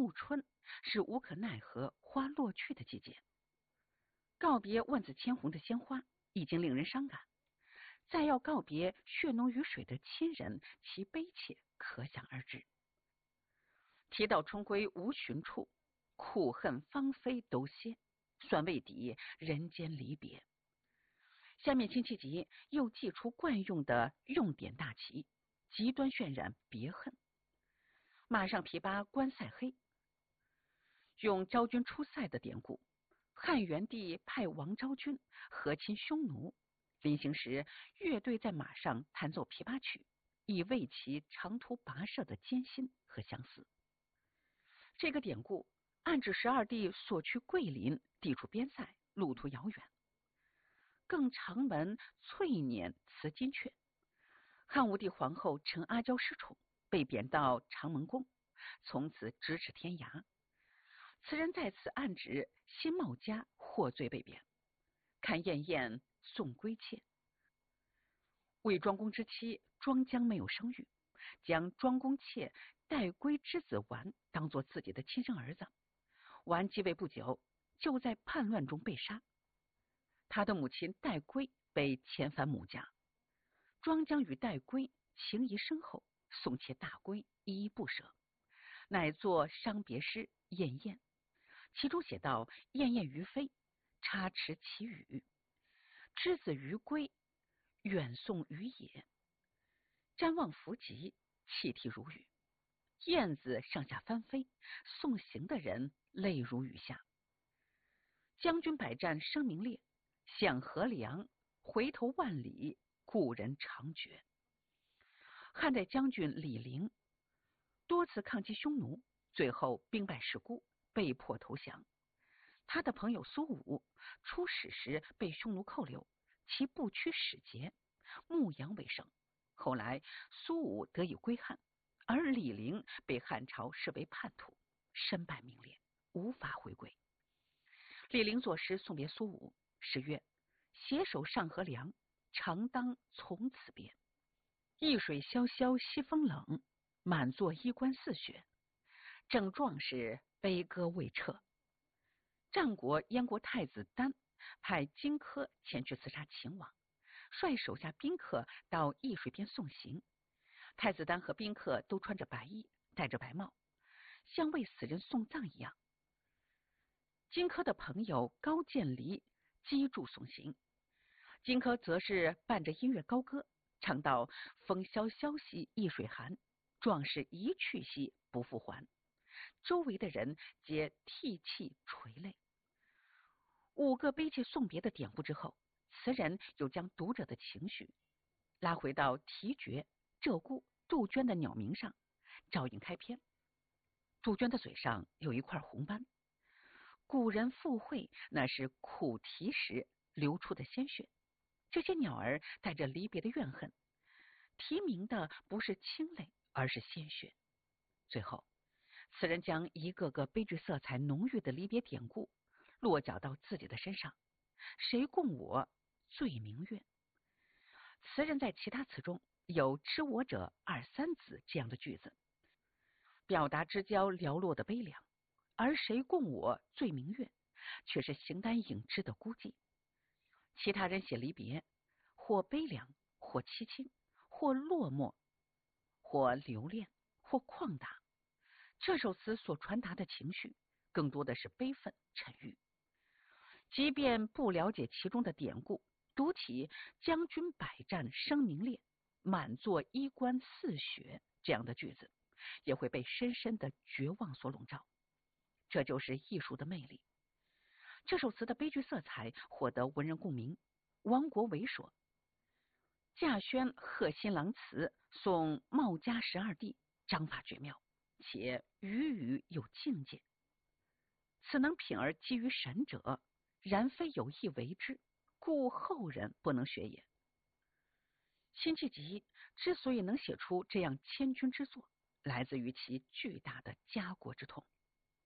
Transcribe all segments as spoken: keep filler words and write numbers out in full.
暮春是无可奈何花落去的季节，告别万紫千红的鲜花已经令人伤感，再要告别血浓于水的亲人，其悲切可想而知。提到春归无寻处，苦恨芳菲都歇，算未抵人间离别。下面辛弃疾又祭出惯用的用典大旗，极端渲染别恨。马上琵琶关塞黑，用昭君出塞的典故，汉元帝派王昭君和亲匈奴，临行时乐队在马上弹奏琵琶曲，以慰其长途跋涉的艰辛和相思。这个典故暗指十二弟所去桂林，地处边塞，路途遥远。更长门翠辇辞金阙，汉武帝皇后陈阿娇失宠，被贬到长门宫，从此咫尺天涯。词人在此暗指辛茂家获罪被贬，看燕燕送归妾。魏庄公之妻庄姜没有生育，将庄公妾待归之子完当作自己的亲生儿子。完继位不久，就在叛乱中被杀。他的母亲戴归被遣返母家，庄姜与戴归情谊深厚，送妾大归，依依不舍，乃作伤别诗《燕燕》，其中写道：燕燕于飞，插翅其羽，之子于归，远送于野，瞻望弗及，泣涕如雨。燕子上下翻飞，送行的人泪如雨下。将军百战声名烈，响河梁，回头万里，故人长绝。汉代将军李陵多次抗击匈奴，最后兵败事孤，被迫投降。他的朋友苏武出使时被匈奴扣留，其不屈使节，牧羊为生。后来苏武得以归汉，而李陵被汉朝视为叛徒，身败名裂，无法回归。李陵作诗送别苏武，诗曰：携手上河梁，常当从此别。一水萧萧西风冷，满座衣冠似雪。正壮士悲歌未彻。战国燕国太子丹派荆轲前去刺杀秦王，率手下宾客到易水边送行。太子丹和宾客都穿着白衣，戴着白帽，像为死人送葬一样。荆轲的朋友高渐离击筑送行，荆轲则是伴着音乐高歌，唱到风萧萧兮易水寒，壮士一去兮不复还。周围的人皆涕泣垂泪。五个悲切送别的典故之后，词人又将读者的情绪拉回到题绝、鹧鸪、杜鹃的鸟鸣上，照应开篇。杜鹃的嘴上有一块红斑，古人附会，那是苦题时流出的鲜血。这些鸟儿带着离别的怨恨，题名的不是清泪，而是鲜血。最后，词人将一个个悲剧色彩浓郁的离别典故落脚到自己的身上。谁共我醉明月？词人在其他词中有知我者二三子这样的句子，表达知交寥落的悲凉，而谁共我醉明月却是形单影只的孤寂。其他人写离别，或悲凉，或凄清，或落寞，或留恋，或旷达。这首词所传达的情绪更多的是悲愤沉郁。即便不了解其中的典故，读起将军百战声名烈，满座衣冠似雪这样的句子，也会被深深的绝望所笼罩。这就是艺术的魅力。这首词的悲剧色彩获得文人共鸣。王国维说：稼轩贺新郎词送茂家十二弟，章法绝妙，且语语有境界。此能品而基于神者，然非有意为之，故后人不能学也。辛弃疾之所以能写出这样千钧之作，来自于其巨大的家国之痛。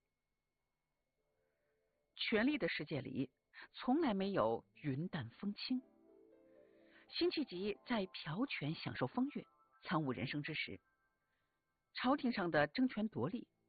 权力的世界里，从来没有云淡风轻。辛弃疾在嫖权享受风月，参悟人生之时，朝廷上的争权夺利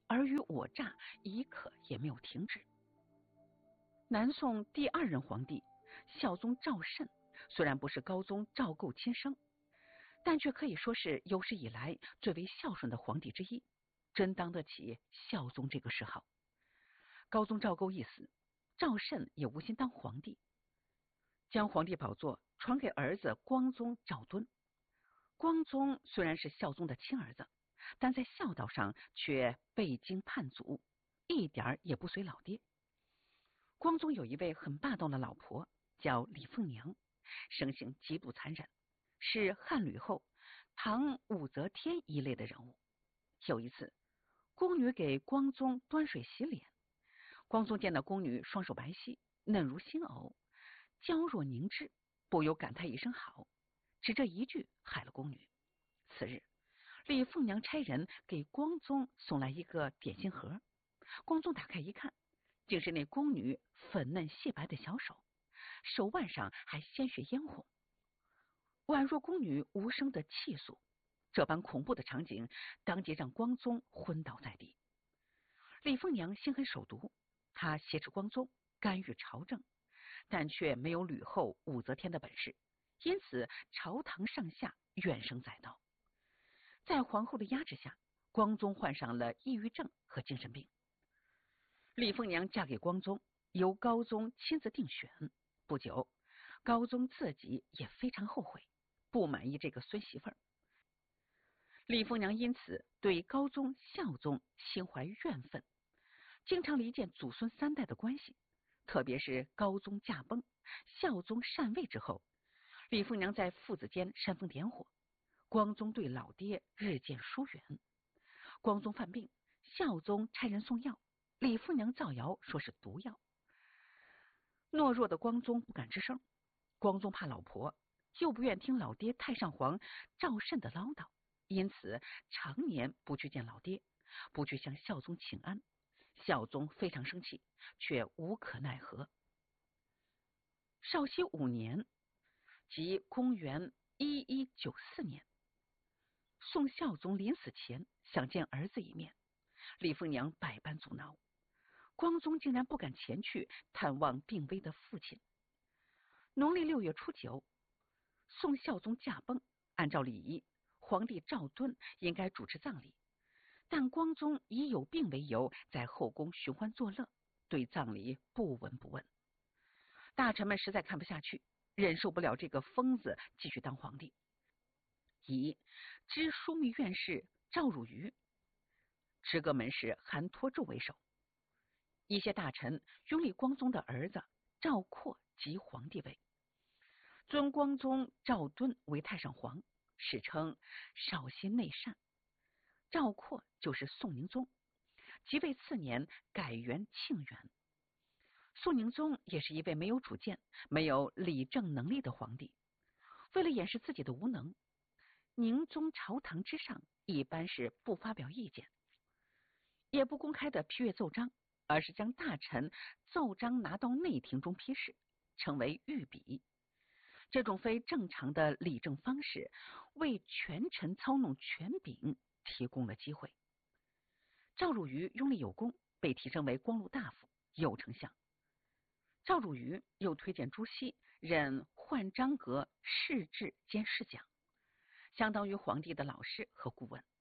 尔虞我诈一刻也没有停止。南宋第二任皇帝孝宗赵慎，虽然不是高宗赵构亲生，但却可以说是有史以来最为孝顺的皇帝之一，真当得起孝宗这个谥号。高宗赵构一死，赵慎也无心当皇帝，将皇帝宝座传给儿子光宗赵敦。光宗虽然是孝宗的亲儿子，但在孝道上却背经叛祖，一点也不随老爹。光宗有一位很霸道的老婆，叫李凤娘，生性极度残忍，是汉吕后、唐武则天一类的人物。有一次，宫女给光宗端水洗脸，光宗见到宫女双手白皙，嫩如新藕，娇若凝脂，不由感叹一声好，只这一句害了宫女。次日，李凤娘差人给光宗送来一个点心盒，光宗打开一看，竟是那宫女粉嫩细白的小手，手腕上还鲜血嫣红，宛若宫女无声的泣诉。这般恐怖的场景，当即让光宗昏倒在地。李凤娘心狠手毒，她挟持光宗，干预朝政，但却没有吕后、武则天的本事，因此朝堂上下怨声载道。在皇后的压制下，光宗患上了抑郁症和精神病。李凤娘嫁给光宗，由高宗亲自定选。不久，高宗自己也非常后悔，不满意这个孙媳妇儿。李凤娘因此对高宗、孝宗心怀怨愤，经常离间祖孙三代的关系。特别是高宗驾崩、孝宗禅位之后，李凤娘在父子间煽风点火，光宗对老爹日渐疏远。光宗犯病，孝宗差人送药，李凤娘造谣说是毒药。懦弱的光宗不敢吱声，光宗怕老婆，又不愿听老爹太上皇赵慎的唠叨，因此常年不去见老爹，不去向孝宗请安。孝宗非常生气，却无可奈何。绍熙五年，即公元一一九四年，宋孝宗临死前想见儿子一面，李凤娘百般阻挠，光宗竟然不敢前去探望病危的父亲。农历六月初九，宋孝宗驾崩，按照礼仪，皇帝赵敦应该主持葬礼，但光宗以有病为由，在后宫寻欢作乐，对葬礼不闻不问。大臣们实在看不下去，忍受不了这个疯子继续当皇帝，以知枢密院事赵汝愚、直阁门使韩托胄为首。一些大臣拥立光宗的儿子赵括即皇帝位，尊光宗赵敦为太上皇，史称绍熙内禅。赵括就是宋宁宗，即位次年改元庆元。宋宁宗也是一位没有主见、没有理政能力的皇帝。为了掩饰自己的无能，宁宗朝堂之上一般是不发表意见，也不公开的批阅奏章，而是将大臣奏章拿到内廷中批示，称为御笔。这种非正常的理政方式，为权臣操弄权柄提供了机会。赵汝愚拥立有功，被提升为光禄大夫、右丞相。赵汝愚又推荐朱熹任宦章阁侍制兼侍讲，相当于皇帝的老师和顾问。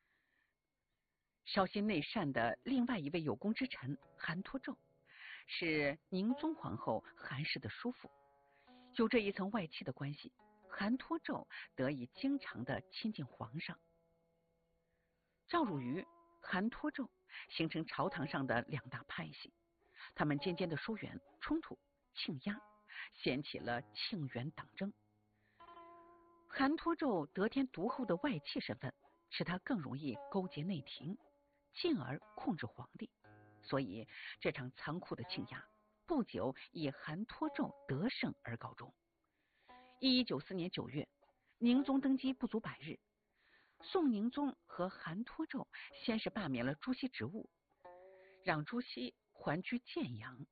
绍熙内禅的另外一位有功之臣韩托胄，是宁宗皇后韩氏的叔父，有这一层外戚的关系，韩托胄得以经常的亲近皇上。赵汝愚、韩托胄形成朝堂上的两大派系，他们渐渐的疏远、冲突、庆压，掀起了庆元党争。韩托胄得天独厚的外戚身份，使他更容易勾结内廷，进而控制皇帝，所以这场残酷的庆压不久以韩托胄得胜而告终。一一九四年九月，宁宗登基不足百日，宋宁宗和韩托胄先是罢免了朱熹职务，让朱熹还居建阳。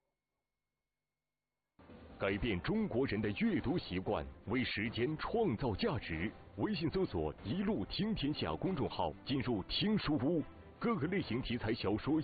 改变中国人的阅读习惯，为时间创造价值。微信搜索“一路听天下”公众号，进入听书屋， 各个类型题材小说